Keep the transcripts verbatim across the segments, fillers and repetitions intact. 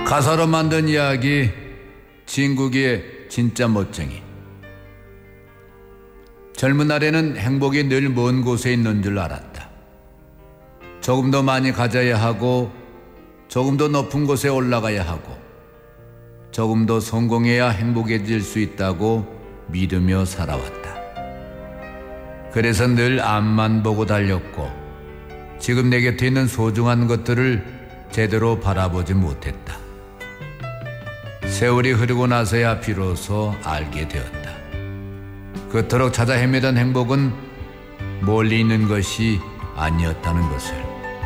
가사로 만든 이야기, 진국이의 진짜 멋쟁이. 젊은 날에는 행복이 늘 먼 곳에 있는 줄 알았다. 조금 더 많이 가져야 하고, 조금 더 높은 곳에 올라가야 하고, 조금 더 성공해야 행복해질 수 있다고 믿으며 살아왔다. 그래서 늘 앞만 보고 달렸고, 지금 내 곁에 있는 소중한 것들을 제대로 바라보지 못했다. 세월이 흐르고 나서야 비로소 알게 되었다. 그토록 찾아 헤매던 행복은 멀리 있는 것이 아니었다는 것을.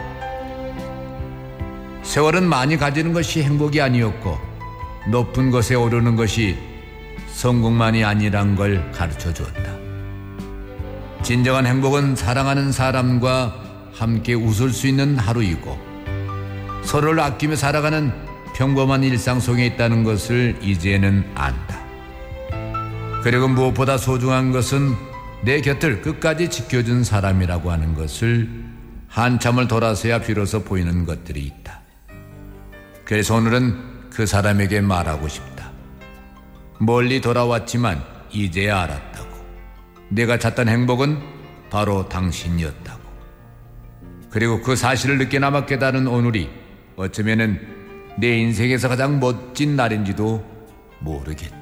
세월은 많이 가지는 것이 행복이 아니었고, 높은 것에 오르는 것이 성공만이 아니란 걸 가르쳐 주었다. 진정한 행복은 사랑하는 사람과 함께 웃을 수 있는 하루이고, 서로를 아끼며 살아가는 평범한 일상 속에 있다는 것을 이제는 안다. 그리고 무엇보다 소중한 것은 내 곁을 끝까지 지켜준 사람이라고 하는 것을 한참을 돌아서야 비로소 보이는 것들이 있다. 그래서 오늘은 그 사람에게 말하고 싶다. 멀리 돌아왔지만 이제야 알았다고. 내가 찾던 행복은 바로 당신이었다고. 그리고 그 사실을 늦게나마 깨달은 오늘이 어쩌면은 내 인생에서 가장 멋진 날인지도 모르겠다.